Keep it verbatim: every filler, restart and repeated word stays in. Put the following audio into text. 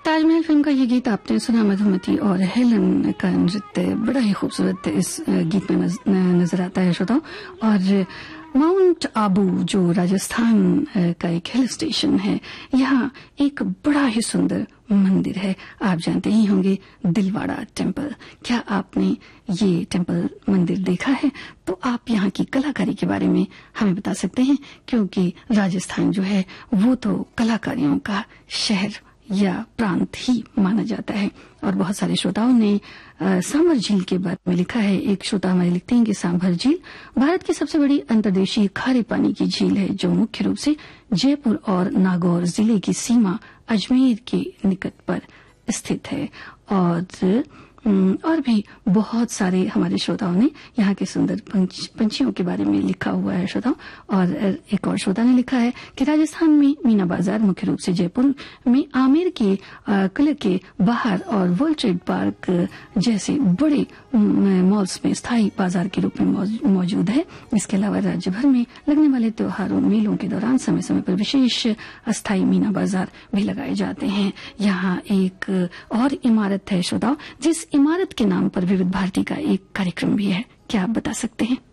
Taj Mahal film का ये गीत आपने सुना। मधुमती और हेलन का नृत्य बड़ा ही खूबसूरत इस गीत में नज, नजर आता है श्रोताओं। और माउंट आबू जो राजस्थान का एक हिल स्टेशन है, यहाँ एक बड़ा ही सुंदर मंदिर है। आप जानते ही होंगे दिलवाड़ा टेम्पल। क्या आपने ये टेम्पल मंदिर देखा है? तो आप यहाँ की कलाकारी के बारे में हमें बता सकते हैं, क्योंकि राजस्थान जो है वो तो कलाकारियों का शहर या प्रांत ही माना जाता है। और बहुत सारे श्रोताओं ने आ, सांभर झील के बारे में लिखा है। एक श्रोता हमारे लिखते हैं कि सांभर झील भारत की सबसे बड़ी अंतर्देशीय खारे पानी की झील है, जो मुख्य रूप से जयपुर और नागौर जिले की सीमा अजमेर के निकट पर स्थित है। और और भी बहुत सारे हमारे श्रोताओं ने यहाँ के सुंदर पंच, पंछियों के बारे में लिखा हुआ है श्रोताओं। और एक और श्रोता ने लिखा है कि राजस्थान में मीना बाजार मुख्य रूप से जयपुर में आमेर के किले के बाहर और वर्ल्ड ट्रेड पार्क जैसे बड़े मॉल्स में स्थायी बाजार के रूप में मौजूद है। इसके अलावा राज्य भर में लगने वाले त्योहारों मेलों के दौरान समय समय पर विशेष अस्थायी मीना बाजार भी लगाए जाते हैं। यहाँ एक और इमारत है श्रोताओं, जिस इमारत के नाम पर विविध भारती का एक कार्यक्रम भी है। क्या आप बता सकते हैं?